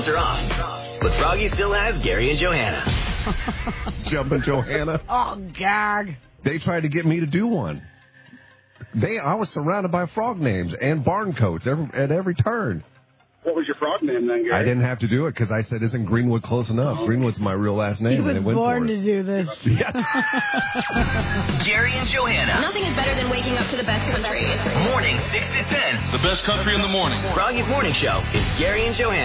are off, but Froggy still has Gary and Johanna. Jumping Johanna. Oh, gag. They tried to get me to do one. I was surrounded by frog names and barn coats at every turn. What was your frog name then, Gary? I didn't have to do it because I said, isn't Greenwood close enough? Greenwood's my real last name. He was born to do this. Yeah. Gary and Johanna. Nothing is better than waking up to the best country. Morning 6 to 10. The best country in the morning. Froggy's morning show is Gary and Johanna.